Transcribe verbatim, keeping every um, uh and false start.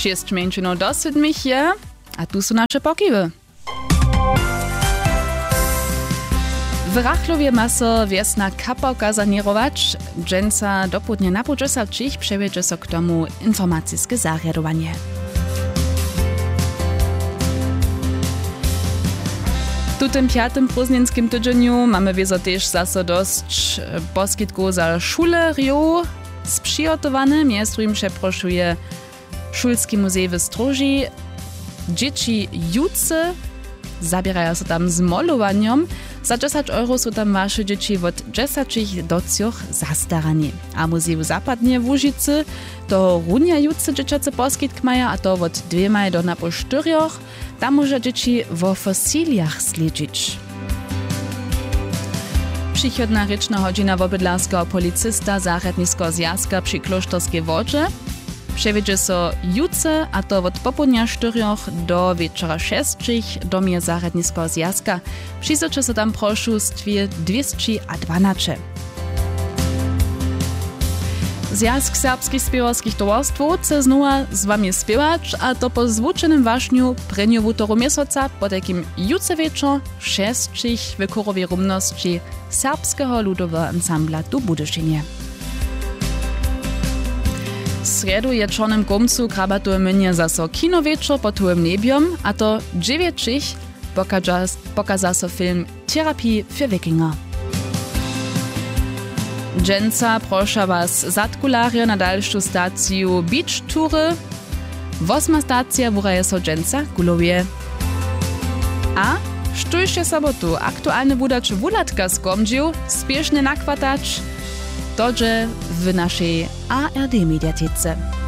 Šest menšinov do sedmich je, a tu sú naše pokyvy. W Rachlowie ma so wiesna kapałka zanierować, dżęca dopódnie na pół dziesięciu przewiedzie so k tomu informacyjskie zariadowanie. W tym piatym prózdnienskim tydzieniu mamy wiezo też zaso dość poskitków za szuleriów sprzygotowane, między którym przeproszuje Szulski Muzej w Stróży. Dzieci juce zabierają się tam z malowaniem. Za dziesięć euro są tam wasze dzieci od dziesięciu do trzech zastarani. A Muzeju Zapadnie w Łużycy to runia juce dzieciace poskitk maja, a to od dwiema do na po czterech. Tam może dzieci wo fosiliach śledzić. Przychodna ryczna godzina wobydlarskiego policista Zahradniskiego Zjazka przy Klosztorskiej Wodzie. Przewiedzie so juce, a to od popołudnia czterech do wieczora sześciu do mnie Zahradniskiego Zjazka. Przyjdzie so tam proszustwie dwieście dwanaście. Zjazk serbskich spiewarskich towarstwów chce znowa z wami spiewać, a to po zwuczenym waśniu prynju wutoru miesiąca po takim juce wieczor sześciu w chorowej rumności serbskiego ludowego ansambla tu Budyszynie. W sredu je czornym komcu krabatuje mnie zaso kinowieczor pod tułym nebiom, a to dziewięciu pokaza so film Therapie für Wikinger. Dżęca prosza was zatkularia na dalszą stację Beach Toury. Wosma stacja wuraje so dżęca Gulowie. A sztujście sobotu aktualny budacz Wulatka z Komdziu spiesznie nakładać, dodże w naszej A R D mediatece.